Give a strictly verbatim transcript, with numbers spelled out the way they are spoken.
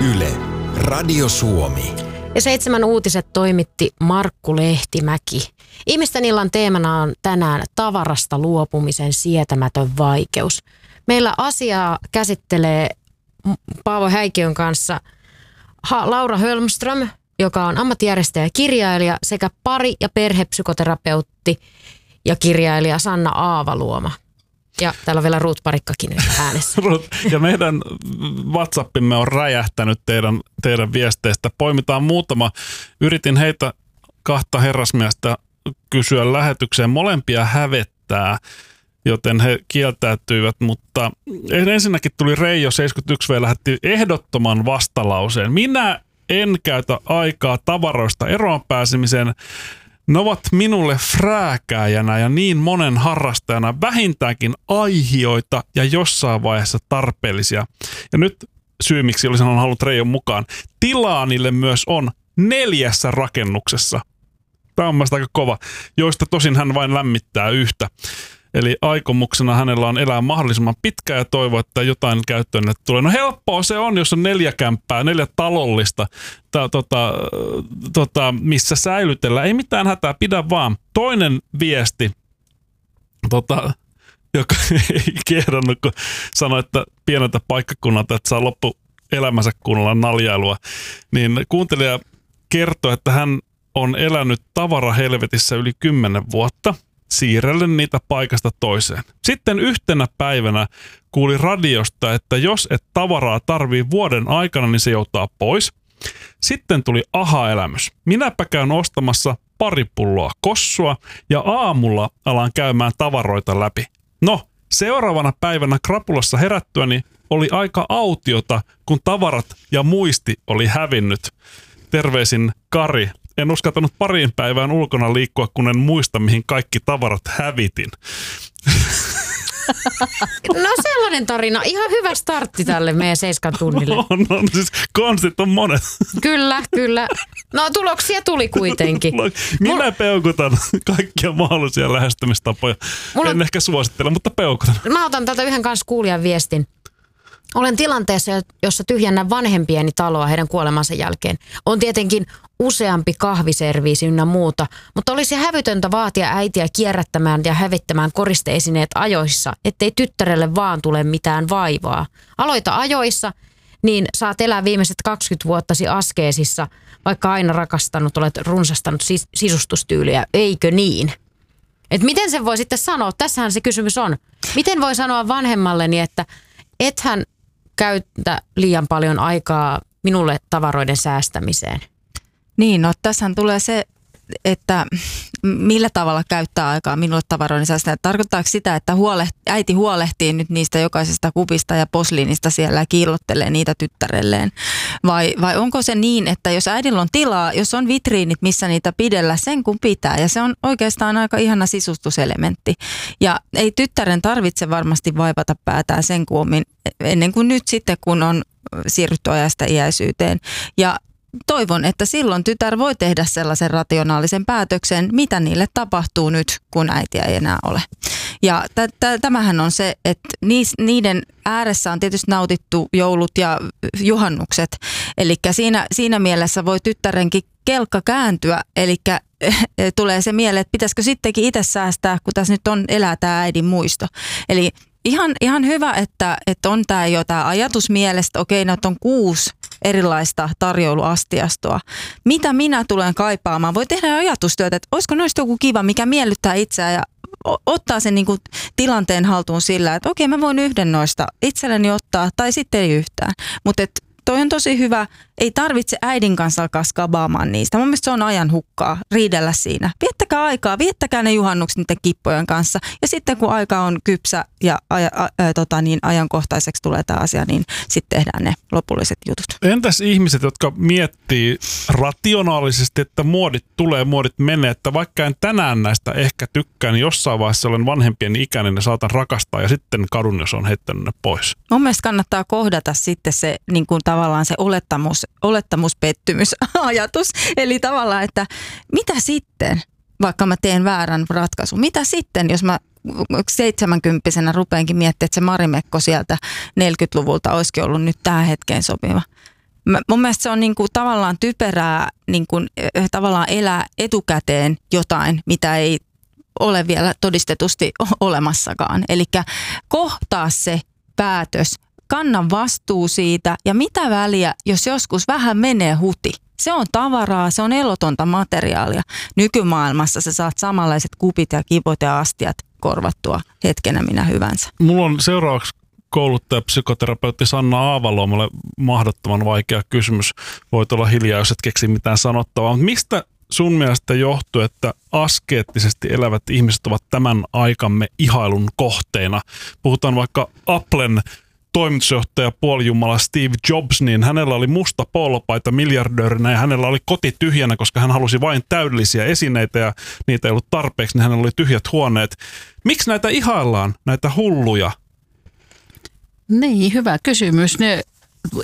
Yle, Radio Suomi. Ja seitsemän uutiset toimitti Markku Lehtimäki. Ihmisten illan teemana on tänään tavarasta luopumisen sietämätön vaikeus. Meillä asiaa käsittelee Paavo Häikiön kanssa Laura Hölmström, joka on ammattijärjestäjä ja kirjailija, sekä pari- ja perhepsykoterapeutti ja kirjailija Sanna Aavaluoma. Ja täällä on vielä Ruut Parikkakin nyt äänessä. Ja meidän WhatsAppimme on räjähtänyt teidän, teidän viesteistä. Poimitaan muutama. Yritin heitä kahta herrasmiestä kysyä lähetykseen. Molempia hävettää, joten he kieltäytyivät. Mutta ensinnäkin tuli Reijo seitsemänkymmentäyksi V lähetti ehdottoman vastalauseen. Minä en käytä aikaa tavaroista eroon pääsemiseen. Ne ovat minulle frääkäjänä ja niin monen harrastajana vähintäänkin aihioita ja jossain vaiheessa tarpeellisia. Ja nyt syy, miksi olisin halunnut Reijon mukaan. Tilaa niille myös on neljässä rakennuksessa. Tämä on mielestäni aika kova, joista tosin hän vain lämmittää yhtä. Eli aikomuksena hänellä on elää mahdollisimman pitkään ja toivoa, että jotain käyttöön tulee. No helppoa se on, jos on neljä kämppää, neljä talollista, ta, tota, tota, missä säilytellään. Ei mitään hätää, pidä vaan. Toinen viesti, tota, joka ei kehdannut, kun sanoi, että pieneltä paikkakunnalta, että saa loppuelämänsä kuunnella naljailua, niin kuuntelija kertoi, että hän on elänyt tavarahelvetissä yli kymmenen vuotta. Siirrellen niitä paikasta toiseen. Sitten yhtenä päivänä kuuli radiosta, että jos et tavaraa tarvii vuoden aikana, niin se joutaa pois. Sitten tuli aha-elämys. Minäpä käyn ostamassa pari pulloa kossua ja aamulla alan käymään tavaroita läpi. No, seuraavana päivänä krapulassa herättyäni oli aika autiota, kun tavarat ja muisti oli hävinnyt. Terveisin Kari. En uskaltanut pariin päivään ulkona liikkua, kun en muista, mihin kaikki tavarat hävitin. No sellainen tarina. Ihan hyvä startti tälle meidän seiskan tunnille. No, no siis konstit on monet. Kyllä, kyllä. No tuloksia tuli kuitenkin. Minä Mul... peukutan kaikkia mahdollisia lähestymistapoja. Mulla... En ehkä suosittele, mutta peukutan. Mä otan täältä yhden kanssa kuulijan viestin. Olen tilanteessa, jossa tyhjennän vanhempieni taloa heidän kuolemansa jälkeen. On tietenkin useampi kahviserviisi ynnä muuta, mutta olisi hävytöntä vaatia äitiä kierrättämään ja hävittämään koristeesineet ajoissa, ettei tyttärelle vaan tule mitään vaivaa. Aloita ajoissa, niin saat elää viimeiset kaksikymmentä vuottasi askeesissa, vaikka aina rakastanut, olet runsastanut sis- sisustustyyliä, eikö niin? Et miten sen voi sitten sanoa? Tässähän se kysymys on. Miten voi sanoa vanhemmalleni, että ethän käytä liian paljon aikaa minulle tavaroiden säästämiseen? Niin, no tässähän tulee se, että millä tavalla käyttää aikaa minulle tavaroiden säästämiseen. Tarkoittaako sitä, että huolehti, äiti huolehtii nyt niistä jokaisesta kupista ja posliinista siellä ja kiillottelee niitä tyttärelleen? Vai, vai onko se niin, että jos äidillä on tilaa, jos on vitriinit, missä niitä pidellä, sen kun pitää. Ja se on oikeastaan aika ihana sisustuselementti. Ja ei tyttären tarvitse varmasti vaivata päätään sen kuomin ennen kuin nyt sitten, kun on siirrytty ajasta iäisyyteen. Ja toivon, että silloin tytär voi tehdä sellaisen rationaalisen päätöksen, mitä niille tapahtuu nyt, kun äitiä ei enää ole. Ja t- t- tämähän on se, että niiden ääressä on tietysti nautittu joulut ja juhannukset. Eli siinä, siinä mielessä voi tyttärenkin kelkka kääntyä, eli tulee se mieleen, että pitäisikö sittenkin itse säästää, kun tässä nyt on elää tämä äidin muisto. Eli Ihan, ihan hyvä, että, että on tämä jo tämä ajatus mielestä, okei, näitä on kuusi erilaista tarjouluastiastoa. Mitä minä tulen kaipaamaan? Voi tehdä ajatustyötä, että olisiko noista joku kiva, mikä miellyttää itseään ja ottaa sen niin kuin tilanteen haltuun sillä, että okei, mä voin yhden noista itselleni ottaa tai sitten ei yhtään. Mutta toi on tosi hyvä. Ei tarvitse äidin kanssa alkaa skabaamaan niistä. Mun mielestä se on ajan hukkaa riidellä siinä. Viettäkää aikaa, viettäkää ne juhannukset niiden kippojen kanssa. Ja sitten kun aika on kypsä ja aja, a, a, tota, niin ajankohtaiseksi tulee tämä asia, niin sitten tehdään ne lopulliset jutut. Entäs ihmiset, jotka miettii rationaalisesti, että muodit tulee, muodit menee, että vaikka en tänään näistä ehkä tykkään, niin jossain vaiheessa olen vanhempien ikäinen ja saatan rakastaa ja sitten kadun, jos on heittänyt ne pois. Mun mielestä kannattaa kohdata sitten se niin kuin tavallaan se olettamus, olettamuspettymysajatus. Eli tavallaan, että mitä sitten, vaikka mä teen väärän ratkaisun, mitä sitten, jos mä seitsemänkymppisenä rupeenkin miettimään, että se Marimekko sieltä neljäkymmentäluvulta olisikin ollut nyt tähän hetkeen sopiva. Mä, mun mielestä se on niin kuin tavallaan typerää niin kuin, tavallaan elää etukäteen jotain, mitä ei ole vielä todistetusti olemassakaan. Eli kohtaa se päätös, kanna vastuu siitä ja mitä väliä, jos joskus vähän menee huti. Se on tavaraa, se on elotonta materiaalia. Nykymaailmassa sä saat samanlaiset kupit ja kipot ja astiat korvattua hetkenä minä hyvänsä. Mulla on seuraavaksi kouluttaja psykoterapeutti Sanna Aavaluomalle mahdottoman vaikea kysymys. Voit olla hiljaa, jos et keksi mitään sanottavaa. Mistä sun mielestä johtuu, että askeettisesti elävät ihmiset ovat tämän aikamme ihailun kohteena? Puhutaan vaikka Applen toimitusjohtaja puolijumala Steve Jobs, niin hänellä oli musta polopaita miljardöörinä ja hänellä oli koti tyhjänä, koska hän halusi vain täydellisiä esineitä ja niitä ei ollut tarpeeksi, niin hänellä oli tyhjät huoneet. Miksi näitä ihaillaan, näitä hulluja? Niin, hyvä kysymys. Ne